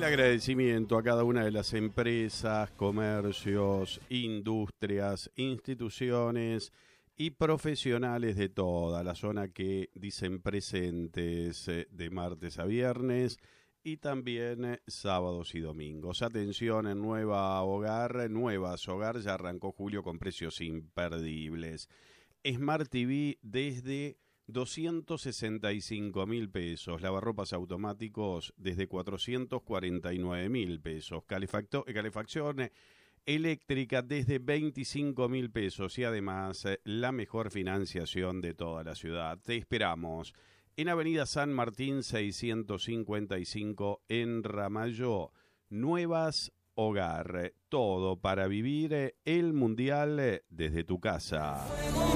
El agradecimiento a cada una de las empresas, comercios, industrias, instituciones y profesionales de toda la zona que dicen presentes de martes a viernes y también sábados y domingos. Atención, en Nuevas Hogar ya arrancó julio con precios imperdibles. Smart TV desde 265.000 pesos, lavarropas automáticos desde 449.000 pesos, calefacción eléctrica desde 25.000 pesos y además la mejor financiación de toda la ciudad. Te esperamos en Avenida San Martín 655 en Ramallo. Nuevas Hogar, todo para vivir el Mundial desde tu casa.